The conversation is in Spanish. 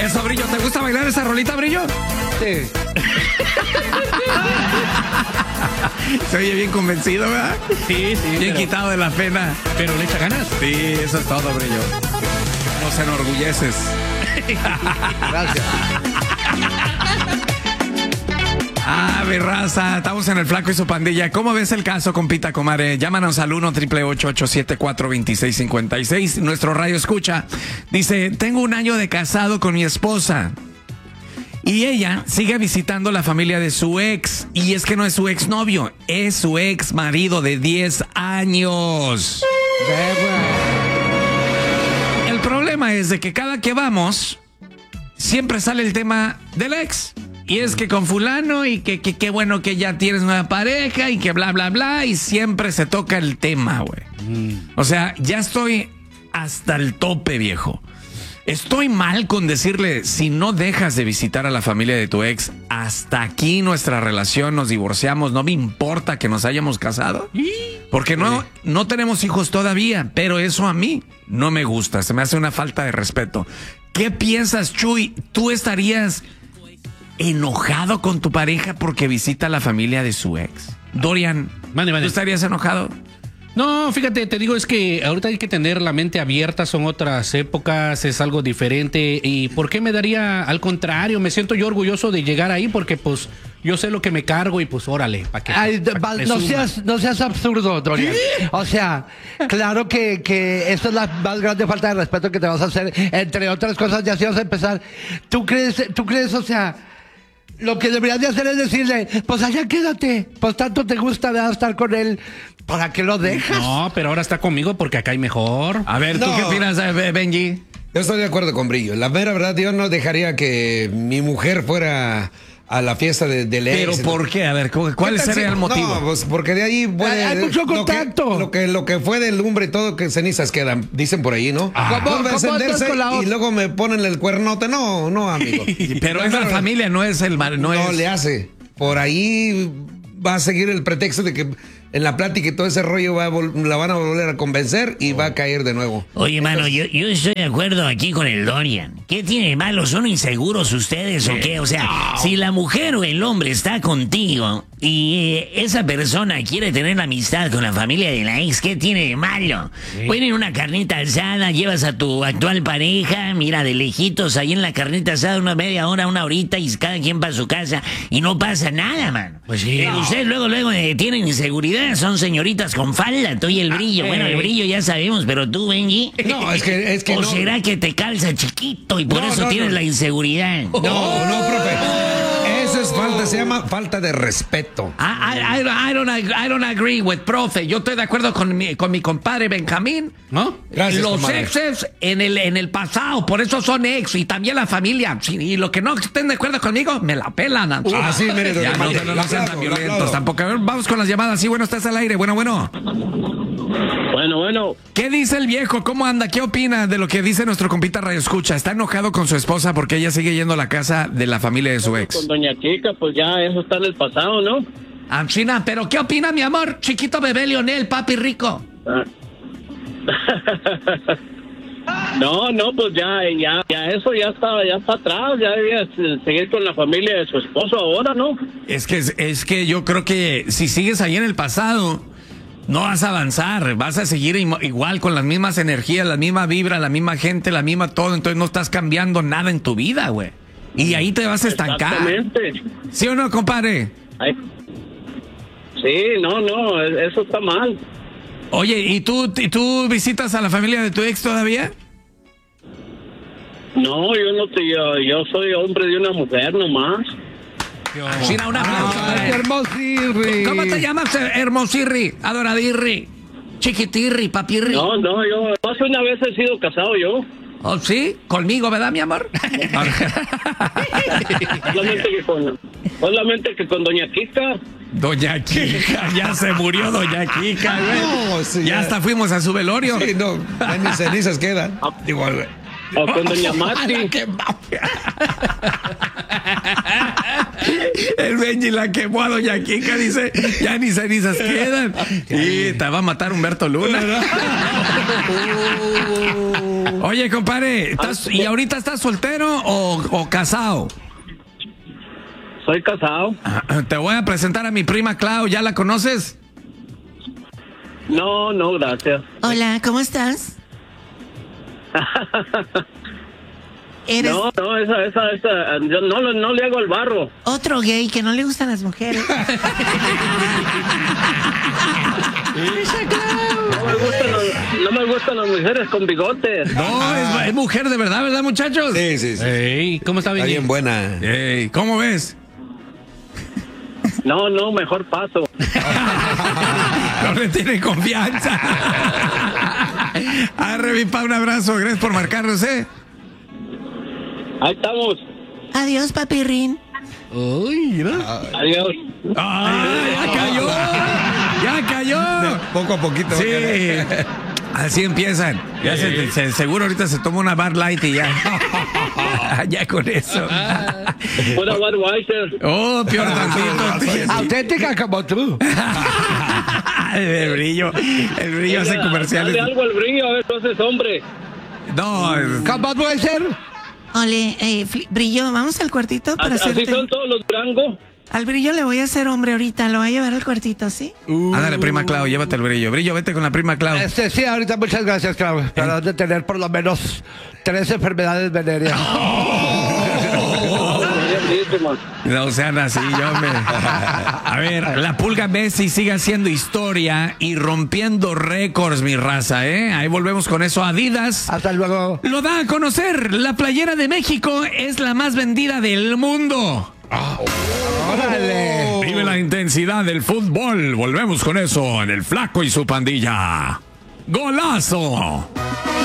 Eso, Brillo, ¿te gusta bailar esa rolita, Brillo? Sí. Se oye bien convencido, ¿verdad? Sí, Bien pero, quitado de la pena. pero le echa ganas. Sí, eso es todo, Brillo. Nos enorgulleces. Gracias. Mi raza, estamos en el Flaco y su pandilla. ¿Cómo ves el caso, compita, comadre? Llámanos al 1-888-874-2656. Nuestro radio escucha. Dice, tengo 1 año de casado con mi esposa. Y ella sigue visitando la familia de su ex. Y es que no es su ex novio, es su ex marido de 10 años. El problema es de que cada que vamos, siempre sale el tema del ex. Y es que con fulano y que qué bueno que ya tienes una pareja y que bla, bla, bla. Y siempre se toca el tema, güey. O sea, ya estoy hasta el tope, viejo. Estoy mal con decirle, si no dejas de visitar a la familia de tu ex, hasta aquí nuestra relación, nos divorciamos, no me importa que nos hayamos casado. Porque no tenemos hijos todavía, pero eso a mí no me gusta, se me hace una falta de respeto. ¿Qué piensas, Chuy? ¿Tú estarías enojado con tu pareja porque visita a la familia de su ex? Dorian, Mande. ¿tú estarías enojado? No, fíjate, te digo, es que ahorita hay que tener la mente abierta, son otras épocas, es algo diferente. ¿Y por qué me daría? Al contrario, me siento yo orgulloso de llegar ahí porque pues yo sé lo que me cargo y pues órale, para que Ay, no seas absurdo, Dorian. ¿Qué? O sea, claro que esta es la más grande falta de respeto que te vas a hacer, entre otras cosas, ya si vas a empezar. ¿Tú crees, o sea, lo que deberías de hacer es decirle, pues allá quédate, pues tanto te gusta estar con él, ¿para qué lo dejas? No, pero ahora está conmigo porque acá hay mejor. A ver, ¿tú No. qué opinas, Benji? Yo estoy de acuerdo con Brillo. La mera verdad, yo no dejaría que mi mujer fuera a la fiesta del ex. ¿Pero por qué? A ver, ¿cuál sería el motivo? No, pues porque de ahí puede... Hay mucho contacto. Lo que fue de lumbre y todo, que cenizas quedan, dicen por ahí, ¿no? ¿Cómo Vuelve a encenderse estás con la otra? y luego me ponen el cuernote. No, amigo. Pero es la familia, no es el mar, No es... le hace. Por ahí va a seguir el pretexto de que en la plática y todo ese rollo la van a volver a convencer y va a caer de nuevo. Oye, mano, yo estoy de acuerdo aquí con el Dorian. ¿Qué tiene de malo? ¿Son inseguros ustedes o qué? O sea, si la mujer o el hombre está contigo y esa persona quiere tener la amistad con la familia de la ex, ¿qué tiene de malo? Ponen una carnita asada, llevas a tu actual pareja, mira, de lejitos, ahí en la carnita asada, una media hora, 1 horita, y cada quien va a su casa y no pasa nada, mano. Pues sí. Pero ustedes luego tienen inseguridad, son señoritas con falda, tú y el brillo. Bueno, el brillo ya sabemos, pero tú, Benji. No, es que ¿O no. será que te calza chiquito y por No, eso no, tienes no. la inseguridad? No, profe. Eso es falta, se llama falta de respeto. I don't agree with profe. Yo estoy de acuerdo con mi compadre Benjamín. ¿No? Gracias, Los comadre. exes en el pasado, por eso son ex, y también la familia. Y lo que no estén de acuerdo conmigo, me la pelan. Así, mire, Ya, no sean tan aplaudo, violentos tampoco. A ver, vamos con las llamadas. Sí, bueno, estás al aire. Bueno. Bueno. ¿Qué dice el viejo? ¿Cómo anda? ¿Qué opina de lo que dice nuestro compita Radio Escucha? Está enojado con su esposa porque ella sigue yendo a la casa de la familia de su ex. Con doña Chica, pues ya eso está en el pasado, ¿no? China, ¿pero qué opina, mi amor? Chiquito bebé Leonel, papi rico. No, pues ya eso ya está atrás, ya debía seguir con la familia de su esposo ahora, ¿no? Es que yo creo que si sigues ahí en el pasado, no vas a avanzar, vas a seguir igual con las mismas energías, la misma vibra, la misma gente, la misma todo, entonces no estás cambiando nada en tu vida, güey. Y ahí te vas a estancar. Exactamente. ¿Sí o no, compadre? Ay. Sí, no, eso está mal. Oye, ¿y tú visitas a la familia de tu ex todavía? No, yo soy hombre de una mujer nomás. China, un aplauso. Ay, qué hermosirri. ¿Cómo te llamas, hermosirri, adoradirri, chiquitirri, papirri? No, yo más de una vez he sido casado yo. ¿Oh, sí? ¿Conmigo, verdad, mi amor? Solamente que con doña Kika. Doña Kika, ya se murió Doña Kika, güey. No, sí, ya hasta fuimos a su velorio. Sí, no, ya ni cenizas quedan. Igual, güey. O con doña Mati. El Benji la quemó a Doña Kika, dice, ya ni cenizas quedan. Y te va a matar Humberto Luna. Oye, compadre, ¿y ahorita estás soltero o casado? Soy casado. Te voy a presentar a mi prima Clau, ¿ya la conoces? No, gracias. Hola, ¿cómo estás? ¿Eres No, esa, yo no le hago el barro. otro gay que no le gustan las mujeres? No me gustan las mujeres con bigotes. No, es mujer de verdad, muchachos? Sí. Ey, ¿cómo está Está bien buena. Ey, ¿cómo ves? No, mejor paso. No le tiene confianza. Arre, mi pa, un abrazo. Gracias por marcarnos, Ahí estamos. Adiós, papirrín. Uy, mira. Adiós. ¡Ya cayó! Poco a poquito. Sí. Así empiezan. Ya seguro ahorita se toma una Bar Light y ya. Ya con eso. Una Budweiser. Oh, peor tantito. Auténtica como tú. El brillo hace comerciales. Dale algo al brillo, a ver, entonces, hombre. No, ¿Cómo puede ser? Ole, Brillo, vamos al cuartito para Así hacerte... son todos los Durango. Al Brillo le voy a hacer hombre ahorita, lo voy a llevar al cuartito, ¿sí? ándale, prima Clau, llévate el brillo. Brillo, vete con la prima Clau. Sí, ahorita muchas gracias, Clau. Para de tener por lo menos 3 enfermedades venéreas. No sean así, hombre. A ver, la Pulga Messi sigue haciendo historia y rompiendo récords, mi raza, ¿eh? Ahí volvemos con eso. Adidas Hasta luego. lo da a conocer. La playera de México es la más vendida del mundo. Órale. Vive la intensidad del fútbol. Volvemos con eso en El Flaco y su pandilla. ¡Golazo!